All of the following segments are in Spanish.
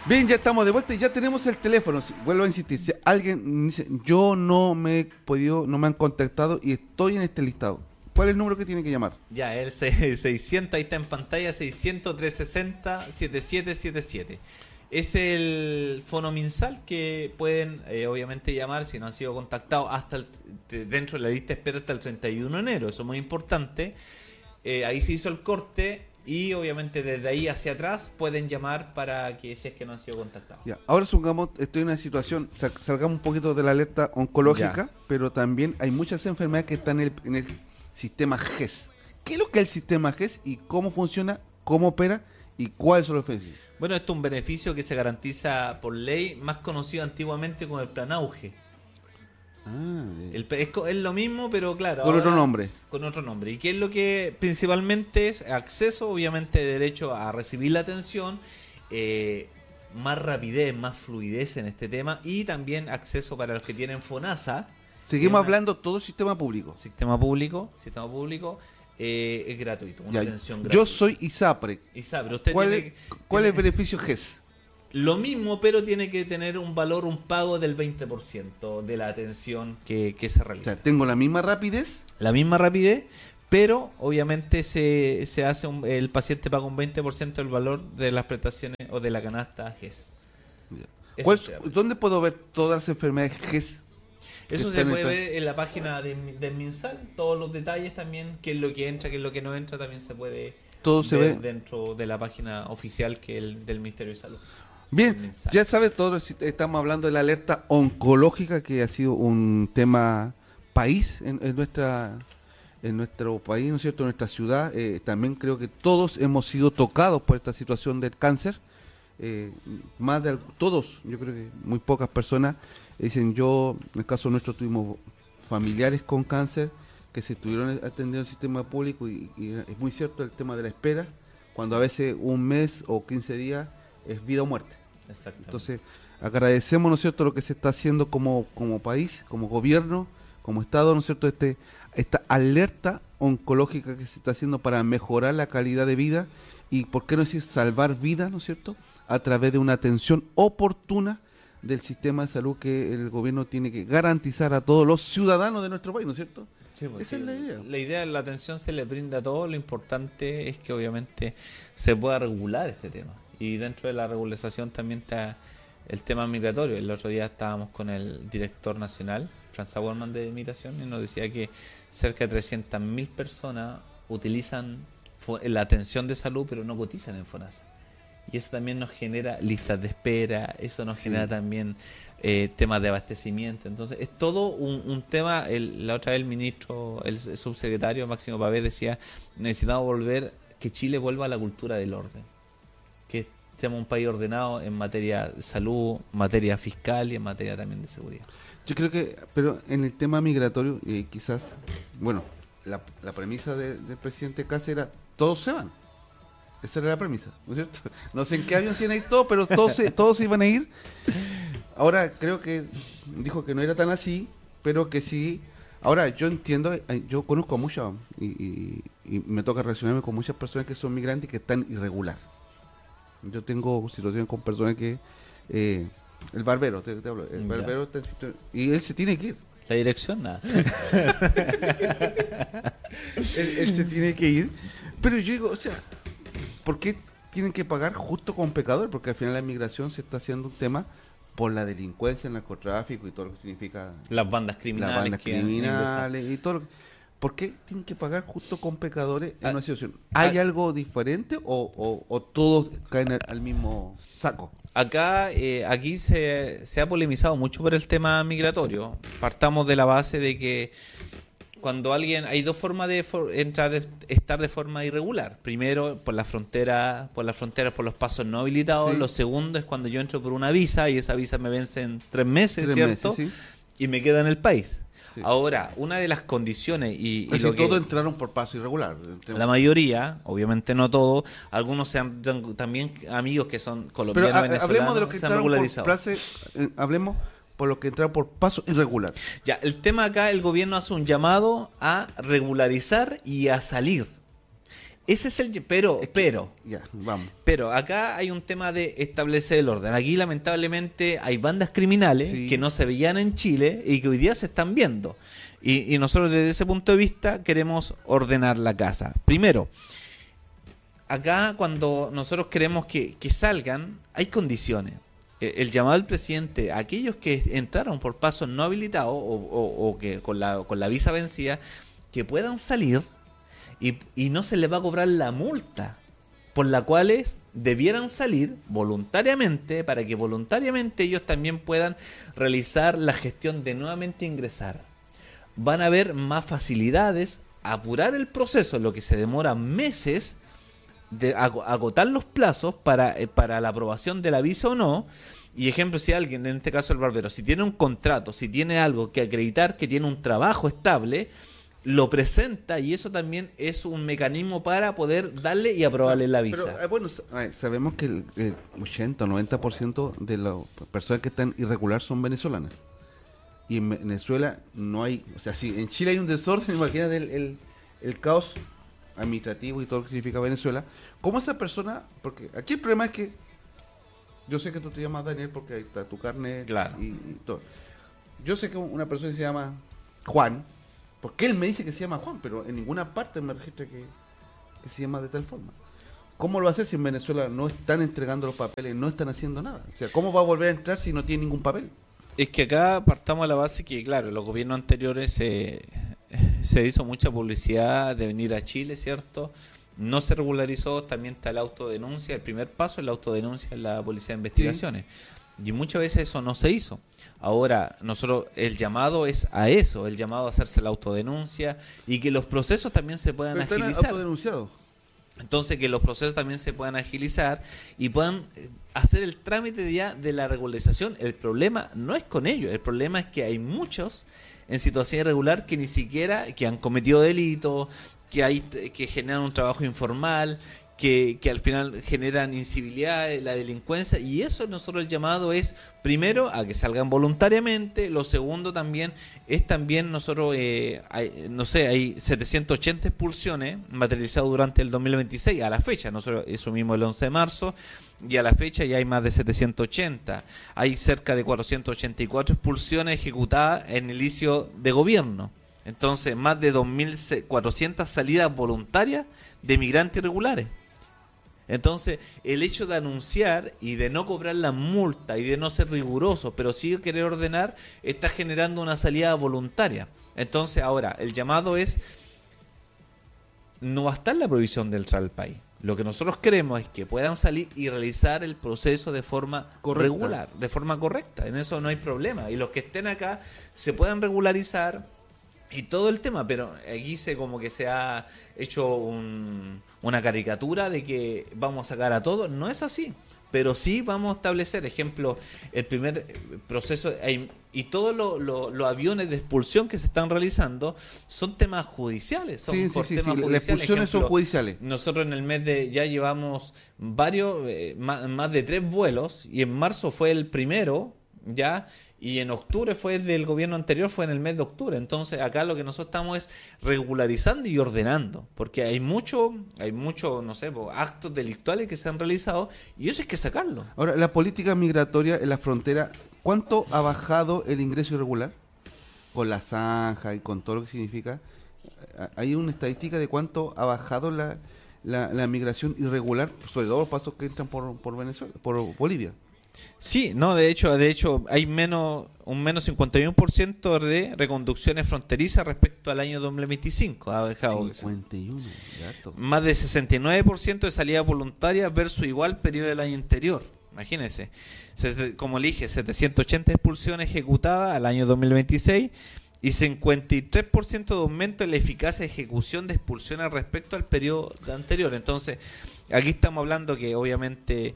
Bien, ya estamos de vuelta y ya tenemos el teléfono. Vuelvo a insistir, si alguien dice, yo no me he podido, no me han contactado y estoy en este listado, ¿cuál es el número que tiene que llamar? Ya, el 600, ahí está en pantalla, 600-360-7777. Es el fono MinSal que pueden obviamente llamar si no han sido contactados hasta dentro de la lista de espera hasta el 31 de enero. Eso es muy importante. Ahí se hizo el corte y obviamente desde ahí hacia atrás pueden llamar para que si es que no han sido contactados. Ya, ahora supongamos, estoy en una situación, salgamos un poquito de la alerta oncológica, Ya. pero también hay muchas enfermedades que están en el sistema GES. ¿Qué es lo que es el sistema GES y cómo funciona, cómo opera y cuáles son los beneficios? Bueno, esto es un beneficio que se garantiza por ley, más conocido antiguamente como el Plan Auge. Es lo mismo, pero claro, Con otro ahora nombre. con otro nombre. ¿Y qué es lo que principalmente es? Acceso, obviamente, derecho a recibir la atención, más rapidez, más fluidez en este tema y también acceso para los que tienen FONASA. Seguimos Una- hablando todo sistema público. Sistema público, es gratuito, una Ya, atención gratuita. yo soy ISAPRE. Pero usted ¿Cuál tiene, es el tiene beneficio GES? lo mismo, pero tiene que tener un valor, un pago del 20% de la atención que se O realiza. sea, tengo la misma rapidez. La misma rapidez, pero obviamente se hace el paciente paga un 20% del valor de las prestaciones o de la canasta GES. Eso se llama. ¿Dónde puedo ver todas las enfermedades GES? Eso que se están puede en ver en la página del MinSal, todos los detalles también, qué es lo que entra, qué es lo que no entra, también se puede Todo se ver ve. dentro de la página oficial que es del Ministerio de Salud. Bien, MinSal. ya sabes, todos estamos hablando de la alerta oncológica, que ha sido un tema país en nuestro país, ¿no es cierto?, en nuestra ciudad. También creo que todos hemos sido tocados por esta situación del cáncer. Todos, yo creo que muy pocas personas dicen, en el caso nuestro tuvimos familiares con cáncer que se estuvieron atendiendo en el sistema público y es muy cierto el tema de la espera, cuando a veces un mes o 15 días es vida o muerte. Exactamente. Entonces, agradecemos, ¿no es cierto?, lo que se está haciendo como país, como gobierno, como Estado, ¿no es cierto?, esta alerta oncológica que se está haciendo para mejorar la calidad de vida y, ¿por qué no decir, salvar vidas, ¿no es cierto?, a través de una atención oportuna del sistema de salud que el gobierno tiene que garantizar a todos los ciudadanos de nuestro país, ¿no es cierto? Sí, pues, Esa sí, es la idea. La idea, la atención se le brinda a todo, lo importante es que obviamente se pueda regular este tema. Y dentro de la regularización también está el tema migratorio. El otro día estábamos con el director nacional, Franz Auermann de Migración, y nos decía que cerca de 300.000 personas utilizan la atención de salud, pero no cotizan en FONASA. Y eso también nos genera listas de espera, eso nos genera también temas de abastecimiento. Entonces, es todo un tema. La otra vez el ministro, el subsecretario Máximo Pavés decía, necesitamos que Chile vuelva a la cultura del orden. Que seamos un país ordenado en materia de salud, materia fiscal y en materia también de seguridad. Yo creo que, pero en el tema migratorio, quizás, bueno, la premisa del presidente Cáceres era, todos se van. Esa era la premisa, ¿no es cierto? No sé en qué avión se iban a ir todos, pero todos se iban a ir. Ahora creo que dijo que no era tan así, pero que sí. Ahora yo entiendo, yo conozco a muchas y me toca relacionarme con muchas personas que son migrantes y que están irregular. Yo tengo situaciones con personas que el barbero, te hablo, el barbero está en y él se tiene que ir. La dirección, nada. él se tiene que ir, pero yo digo, o sea, ¿por qué tienen que pagar justo con pecador? Porque al final la inmigración se está haciendo un tema por la delincuencia, el narcotráfico y todo lo que significa Las bandas criminales. las bandas que han ingresado. criminales y todo lo que... ¿Por qué tienen que pagar justo con pecadores en una situación? ¿Hay algo diferente o todos caen al mismo saco? Acá, aquí se ha polemizado mucho por el tema migratorio. Partamos de la base de que cuando hay dos formas de estar de forma irregular. Primero, por las fronteras, por los pasos no habilitados. Sí. Lo segundo es cuando yo entro por una visa y esa visa me vence en 3 meses, ¿cierto? Meses, sí. Y me quedo en el país. Sí. Ahora, una de las condiciones y Pues lo si que todos entraron por paso irregular. la mayoría, obviamente no todos, algunos también amigos que son colombianos, Pero venezolanos, hablemos de los que se han entraron regularizado. hablemos por los que entraron por paso irregular. Ya, el tema acá, el gobierno hace un llamado a regularizar y a salir. Ese es el... Ya, vamos. Pero acá hay un tema de establecer el orden. Aquí lamentablemente hay bandas criminales que no se veían en Chile y que hoy día se están viendo. Y nosotros desde ese punto de vista queremos ordenar la casa. Primero, acá cuando nosotros queremos que salgan, hay condiciones. El llamado del presidente a aquellos que entraron por pasos no habilitados o que con la visa vencida, que puedan salir y no se les va a cobrar la multa por la cual debieran salir voluntariamente, para que voluntariamente ellos también puedan realizar la gestión de nuevamente ingresar. Van a haber más facilidades, apurar el proceso, lo que se demora meses, de agotar los plazos para la aprobación de la visa o no. Y ejemplo, si alguien, en este caso el barbero, si tiene un contrato, si tiene algo que acreditar que tiene un trabajo estable, lo presenta, y eso también es un mecanismo para poder darle y aprobarle la visa. Pero, bueno, sabemos que el 80 o 90% de las personas que están irregular son venezolanas. Y en Venezuela no hay, o sea, si en Chile hay un desorden, imagínate el caos administrativo y todo lo que significa Venezuela. ¿Cómo esa persona? Porque aquí el problema es que yo sé que tú te llamas Daniel porque ahí está tu carnet, claro, y todo. Yo sé que una persona se llama Juan, porque él me dice que se llama Juan, pero en ninguna parte me registra que se llama de tal forma. ¿Cómo lo va a hacer si en Venezuela no están entregando los papeles, no están haciendo nada? O sea, ¿cómo va a volver a entrar si no tiene ningún papel? Es que acá partamos de la base que, claro, los gobiernos anteriores se hizo mucha publicidad de venir a Chile, ¿cierto? No se regularizó, también está la autodenuncia. El primer paso es la autodenuncia en la Policía de Investigaciones. Sí. Y muchas veces eso no se hizo. Ahora, nosotros, el llamado es a eso, el llamado a hacerse la autodenuncia y que los procesos también se puedan agilizar. Están autodenunciados. Entonces, que los procesos también se puedan agilizar y puedan hacer el trámite ya de la regularización. El problema no es con ellos, el problema es que hay muchos en situación irregular que ni siquiera, que han cometido delitos, que generan un trabajo informal, que al final generan incivilidad, la delincuencia, y eso nosotros el llamado es, primero, a que salgan voluntariamente. Lo segundo también es nosotros, hay 780 expulsiones materializadas durante el 2026, a la fecha, nosotros asumimos el 11 de marzo, y a la fecha ya hay más de 780, hay cerca de 484 expulsiones ejecutadas en el inicio de gobierno. Entonces, más de 2.400 salidas voluntarias de migrantes irregulares. Entonces, el hecho de anunciar y de no cobrar la multa y de no ser riguroso, pero sí querer ordenar, está generando una salida voluntaria. Entonces, ahora, el llamado es, no va a estar la prohibición de entrar al país. Lo que nosotros queremos es que puedan salir y realizar el proceso de forma regular, de forma correcta. En eso no hay problema. Y los que estén acá se puedan regularizar y todo el tema, pero aquí como que se ha hecho una caricatura de que vamos a sacar a todos. No es así, pero sí vamos a establecer, ejemplo, el primer proceso, y todos los aviones de expulsión que se están realizando son temas judiciales, son temas judiciales. Las expulsiones son judiciales. Nosotros en el mes ya llevamos varios, más de 3 vuelos, y en marzo fue el primero, ya, y en octubre fue del gobierno anterior, fue en el mes de octubre. Entonces acá lo que nosotros estamos es regularizando y ordenando, porque hay mucho, no sé, actos delictuales que se han realizado, y eso hay que sacarlo. Ahora, la política migratoria en la frontera, ¿cuánto ha bajado el ingreso irregular? Con la zanja y con todo lo que significa. ¿Hay una estadística de cuánto ha bajado la migración irregular, sobre todo los pasos que entran por Venezuela, por Bolivia? Sí, no, de hecho hay un menos 51% de reconducciones fronterizas respecto al año 2025. Ha dejado 51, gato. Más de 69% de salidas voluntarias versus igual periodo del año anterior. Imagínense, como le dije, 780 expulsiones ejecutadas al año 2026 y 53% de aumento en la eficacia de ejecución de expulsiones respecto al periodo anterior. Entonces, aquí estamos hablando que obviamente...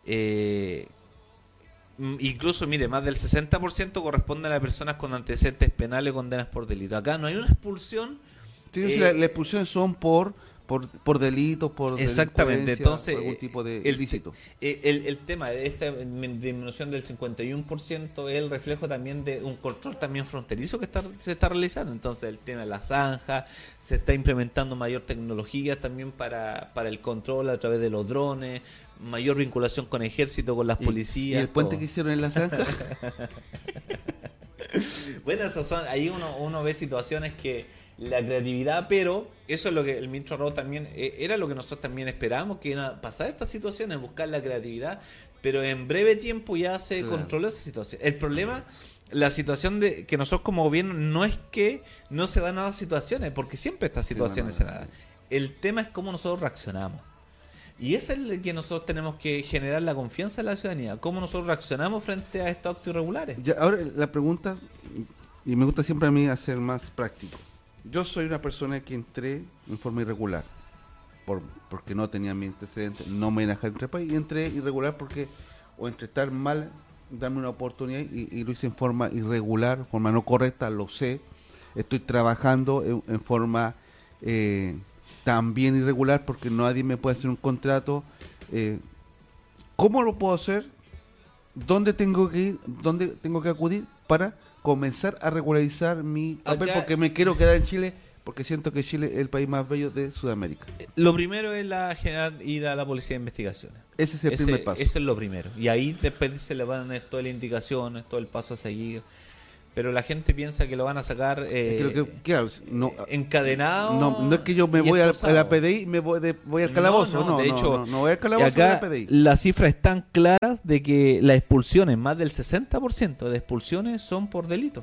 incluso, mire, más del 60% corresponden a personas con antecedentes penales o condenas por delito. Acá no hay una expulsión. Sí, las expulsiones son por por delitos, por exactamente, entonces por algún tipo de el, ilícito. el tema de esta disminución del 51% es el reflejo también de un control también fronterizo que se está realizando. Entonces el tema de la zanja, se está implementando mayor tecnología también para el control a través de los drones, mayor vinculación con ejército, con las policías. ¿Y el puente todo. que hicieron en la zanja? Bueno, ahí uno ve situaciones que la creatividad, pero eso es lo que el ministro Arroyo también, era lo que nosotros también esperábamos, que iban a pasar estas situaciones, buscar la creatividad, pero en breve tiempo ya se controló esa situación. El problema, la situación de que nosotros como gobierno, no es que no se van a dar situaciones, porque siempre estas situaciones se dan. El tema es cómo nosotros reaccionamos. Y ese es el que nosotros tenemos que generar la confianza de la ciudadanía, cómo nosotros reaccionamos frente a estos actos irregulares. Ya, ahora la pregunta, y me gusta siempre a mí hacer más práctico. Yo soy una persona que entré en forma irregular, porque no tenía mi antecedente, no me enajé entre el país, y entré irregular porque, o entre estar mal, darme una oportunidad, y lo hice en forma irregular, forma no correcta, lo sé. Estoy trabajando en forma también irregular, porque nadie me puede hacer un contrato. ¿Cómo lo puedo hacer? ¿Dónde tengo que ir? ¿Dónde tengo que acudir para comenzar a regularizar mi papel? Porque me quiero quedar en Chile, porque siento que Chile es el país más bello de Sudamérica. Lo primero es ir a la policía de investigaciones. Ese es el primer paso. Ese es lo primero. Y ahí después se le van a dar todas las indicaciones, todo el paso a seguir. Pero la gente piensa que lo van a sacar encadenado. No es que yo me voy a la PDI, voy al calabozo. No, de hecho, no voy al calabozo, acá de la PDI. las cifras están claras de que las expulsiones, más del 60% de expulsiones son por delitos.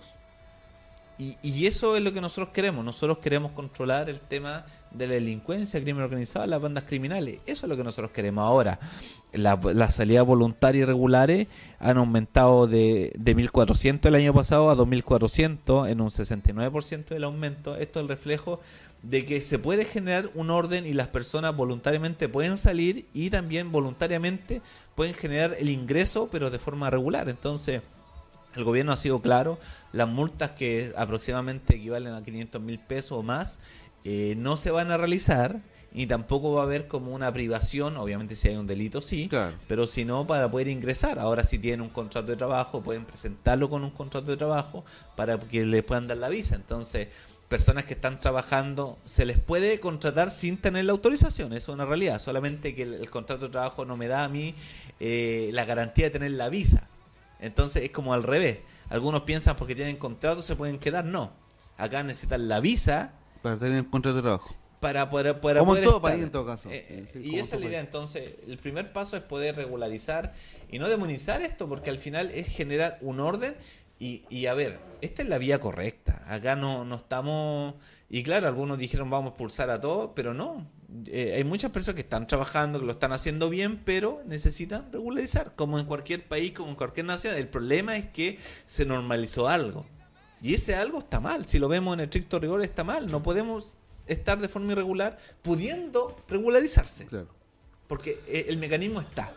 Y eso es lo que nosotros queremos. Nosotros queremos controlar el tema de la delincuencia, crimen organizado, las bandas criminales. Eso es lo que nosotros queremos. Ahora, las salidas voluntarias y regulares han aumentado de 1.400 el año pasado a 2.400, en un 69% del aumento. Esto es el reflejo de que se puede generar un orden y las personas voluntariamente pueden salir, y también voluntariamente pueden generar el ingreso, pero de forma regular. Entonces, el gobierno ha sido claro, las multas, que aproximadamente equivalen a 500.000 pesos o más, no se van a realizar, y tampoco va a haber como una privación. Obviamente si hay un delito sí, claro, pero si no, para poder ingresar. Ahora, si tienen un contrato de trabajo, pueden presentarlo con un contrato de trabajo para que les puedan dar la visa. Entonces, personas que están trabajando, se les puede contratar sin tener la autorización, eso es una realidad, solamente que el contrato de trabajo no me da a mí la garantía de tener la visa. Entonces es como al revés. Algunos piensan porque tienen contrato se pueden quedar. No. Acá necesitan la visa para tener un contrato de trabajo. Para como poder en todo estar. país, en todo caso. Y esa es la idea. Entonces, el primer paso es poder regularizar y no demonizar esto, porque al final es generar un orden. Y a ver, esta es la vía correcta. Acá no estamos... Y claro, algunos dijeron vamos a expulsar a todos, pero no. Hay muchas personas que están trabajando, que lo están haciendo bien, pero necesitan regularizar, como en cualquier país, como en cualquier nación. El problema es que se normalizó algo, y ese algo está mal. Si lo vemos en estricto rigor, está mal. No podemos estar de forma irregular pudiendo regularizarse, claro, porque el mecanismo está.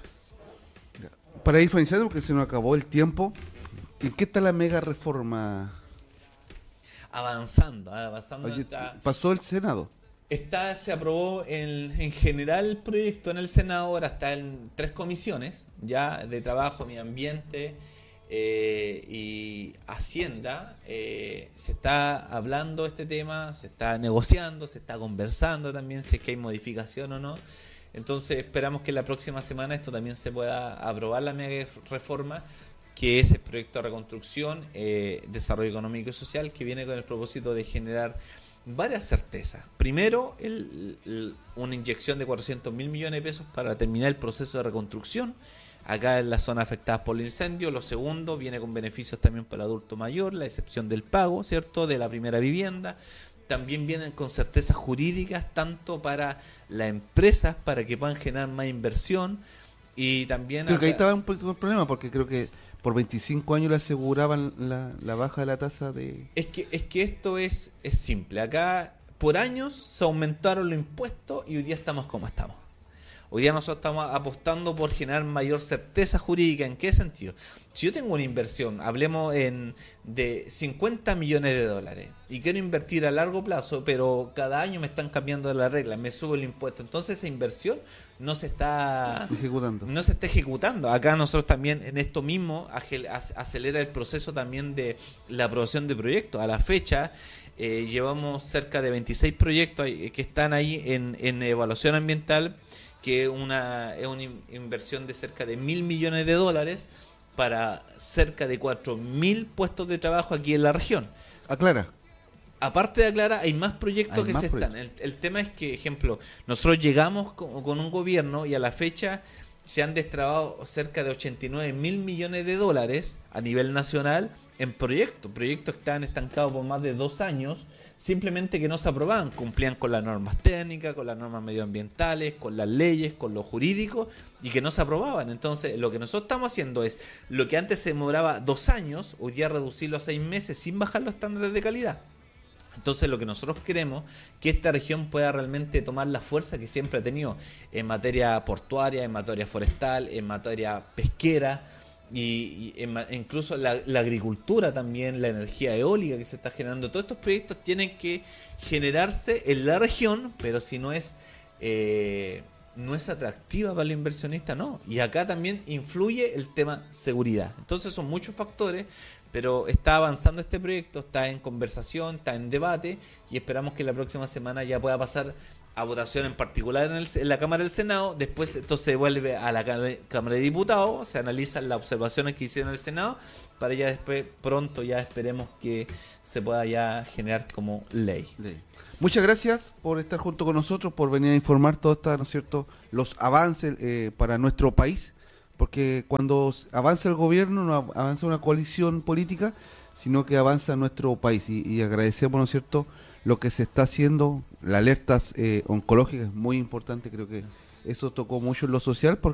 Para ir finalizando, porque se nos acabó el tiempo, ¿en qué está la mega reforma? Avanzando. Oye, pasó el Senado. Se aprobó en general el proyecto en el Senado. Ahora está en 3 comisiones ya de trabajo, medio ambiente y Hacienda. Se está hablando este tema, se está negociando, se está conversando también si es que hay modificación o no. Entonces esperamos que la próxima semana esto también se pueda aprobar, la mega reforma, que es el proyecto de reconstrucción, desarrollo económico y social, que viene con el propósito de generar varias certezas. Primero, una inyección de 400.000 millones de pesos para terminar el proceso de reconstrucción acá en las zonas afectadas por el incendio. Lo segundo, viene con beneficios también para el adulto mayor, la excepción del pago, ¿cierto?, de la primera vivienda. También vienen con certezas jurídicas tanto para las empresas, para que puedan generar más inversión, y también... Creo que ahí estaba un poquito el problema, porque creo que por 25 años le aseguraban la baja de la tasa de... Es que esto es simple. Acá por años se aumentaron los impuestos y hoy día estamos como estamos. Hoy día nosotros estamos apostando por generar mayor certeza jurídica. ¿En qué sentido? Si yo tengo una inversión, hablemos de 50 millones de dólares y quiero invertir a largo plazo, pero cada año me están cambiando las reglas, me sube el impuesto, entonces esa inversión no se está ejecutando. Acá nosotros también en esto mismo acelera el proceso también de la aprobación de proyectos. A la fecha llevamos cerca de 26 proyectos que están ahí en evaluación ambiental, que es una inversión de cerca de 1.000 millones de dólares para cerca de 4.000 puestos de trabajo aquí en la región. Aclara. Aparte de Aclara, hay más proyectos que se están. El tema es que, ejemplo, nosotros llegamos con un gobierno y a la fecha se han destrabado cerca de 89.000 millones de dólares a nivel nacional en proyectos que estaban estancados por más de 2 años, simplemente que no se aprobaban, cumplían con las normas técnicas, con las normas medioambientales, con las leyes, con lo jurídico, y que no se aprobaban. Entonces, lo que nosotros estamos haciendo es, lo que antes se demoraba 2 años, hoy día reducirlo a 6 meses sin bajar los estándares de calidad. Entonces, lo que nosotros queremos que esta región pueda realmente tomar la fuerza que siempre ha tenido en materia portuaria, en materia forestal, en materia pesquera, y incluso la agricultura también, la energía eólica que se está generando. Todos estos proyectos tienen que generarse en la región, pero si no es atractiva para el inversionista, no. Y acá también influye el tema seguridad. Entonces son muchos factores, pero está avanzando este proyecto, está en conversación, está en debate, y esperamos que la próxima semana ya pueda pasar a votación, en particular en la Cámara del Senado. Después esto se devuelve a la Cámara de Diputados, se analizan las observaciones que hicieron en el Senado, para ya después, pronto ya esperemos que se pueda ya generar como ley. Muchas gracias por estar junto con nosotros, por venir a informar todos ¿no es cierto?, los avances para nuestro país, porque cuando avanza el gobierno no avanza una coalición política, sino que avanza nuestro país, y agradecemos, ¿no es cierto?, lo que se está haciendo. La alerta oncológica es muy importante, creo que eso tocó mucho en lo social,